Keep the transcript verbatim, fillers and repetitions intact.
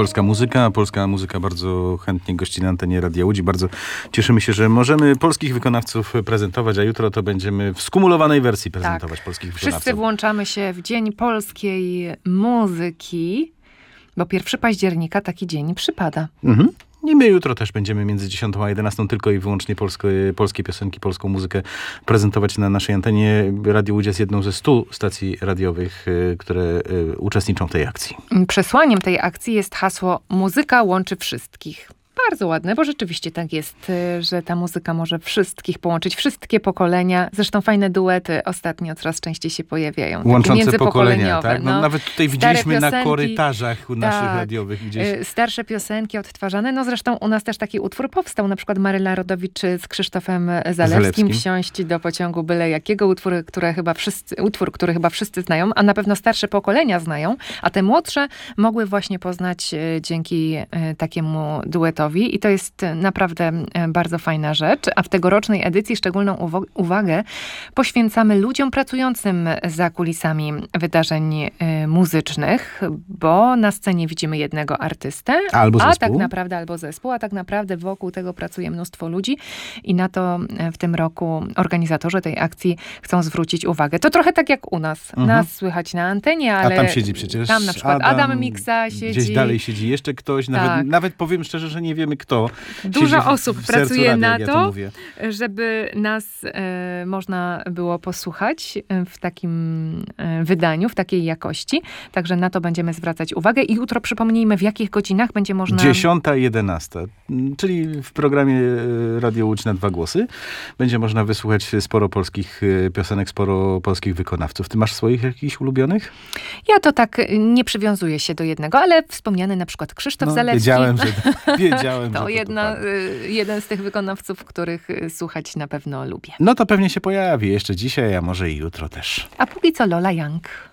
Polska Muzyka. Polska Muzyka bardzo chętnie gości na antenie Radia Łódź. Bardzo cieszymy się, że możemy polskich wykonawców prezentować, a jutro to będziemy w skumulowanej wersji prezentować tak. polskich wykonawców. Wszyscy włączamy się w Dzień Polskiej Muzyki, bo pierwszego października taki dzień przypada. Mhm. I my jutro też będziemy między dziesiątą a jedenastą tylko i wyłącznie polskie, polskie piosenki, polską muzykę prezentować na naszej antenie. Radio Łódź jest jedną ze stu stacji radiowych, które uczestniczą w tej akcji. Przesłaniem tej akcji jest hasło "Muzyka łączy wszystkich". Bardzo ładne, bo rzeczywiście tak jest, że ta muzyka może wszystkich połączyć, wszystkie pokolenia. Zresztą fajne duety ostatnio coraz częściej się pojawiają. Łączące pokolenia, tak? No, no, nawet tutaj widzieliśmy piosenki, na korytarzach naszych tak, radiowych gdzieś. Starsze piosenki odtwarzane. No zresztą u nas też taki utwór powstał. Na przykład Maryla Rodowicz z Krzysztofem Zalewskim. Zalewskim. Wsiąść do pociągu byle jakiego. Utwór, które chyba wszyscy, utwór, który chyba wszyscy znają, a na pewno starsze pokolenia znają, a te młodsze mogły właśnie poznać dzięki takiemu duetowi. I to jest naprawdę bardzo fajna rzecz. A w tegorocznej edycji szczególną uwo- uwagę poświęcamy ludziom pracującym za kulisami wydarzeń y, muzycznych, bo na scenie widzimy jednego artystę, albo a zespół. tak naprawdę albo zespół, a tak naprawdę wokół tego pracuje mnóstwo ludzi i na to w tym roku organizatorzy tej akcji chcą zwrócić uwagę. To trochę tak jak u nas. Mhm. Nas słychać na antenie, ale... A tam siedzi przecież Tam na przykład Adam, Adam Miksa siedzi. Gdzieś dalej siedzi jeszcze ktoś. Nawet, tak. nawet powiem szczerze, że nie wiemy kto. Dużo osób w pracuje radia, na ja to, to żeby nas e, można było posłuchać w takim e, wydaniu, w takiej jakości. Także na to będziemy zwracać uwagę. I jutro przypomnijmy, w jakich godzinach będzie można... Dziesiąta, jedenasta, czyli w programie Radio Łódź na dwa głosy. Będzie można wysłuchać sporo polskich piosenek, sporo polskich wykonawców. Ty masz swoich jakichś ulubionych? Ja to tak nie przywiązuję się do jednego, ale wspomniany na przykład Krzysztof no, Zalewski. Wiedziałem, że wiedziałem, to, że to jedna, jeden z tych wykonawców, których słuchać na pewno lubię. No to pewnie się pojawi jeszcze dzisiaj, a może i jutro też. A póki co Lola Young.